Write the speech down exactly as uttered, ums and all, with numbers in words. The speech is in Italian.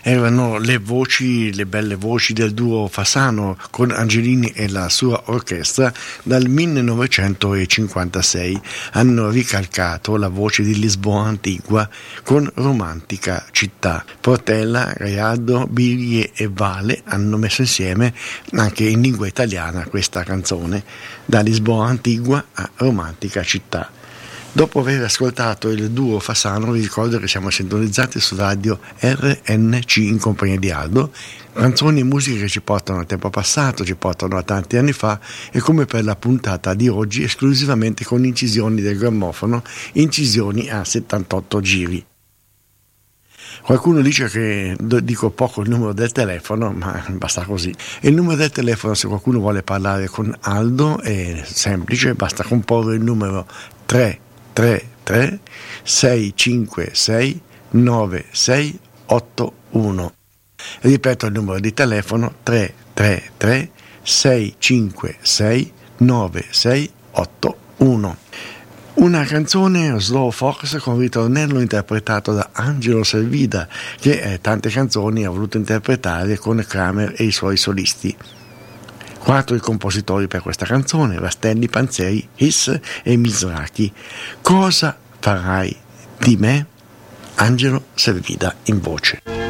Erano le voci, le belle voci del duo Fasano con Angelini e la sua orchestra dal millenovecentocinquantasei. Hanno ricalcato la voce di Lisboa Antigua con Romantica città. Portella, Gaiardo, Biglie e Vale hanno messo insieme anche in lingua italiana questa canzone, da Lisboa Antigua a Romantica città. Dopo aver ascoltato il duo Fasano, vi ricordo che siamo sintonizzati su radio R N C in compagnia di Aldo, canzoni e musiche che ci portano al tempo passato, ci portano a tanti anni fa, e come per la puntata di oggi esclusivamente con incisioni del grammofono, incisioni a settantotto giri. Qualcuno dice che dico poco il numero del telefono, ma basta così. E il numero del telefono, se qualcuno vuole parlare con Aldo, è semplice, basta comporre il numero tre tre tre sei cinque sei nove sei otto uno. Ripeto il numero di telefono: tre tre tre sei cinque sei nove sei otto uno. Una canzone slow fox con ritornello interpretato da Angelo Servida, che eh, tante canzoni ha voluto interpretare con Kramer e i suoi solisti. Quattro i compositori per questa canzone: Rastelli, Panzeri, Hiss e Mizrachi. Cosa farai di me? Angelo Servida in voce.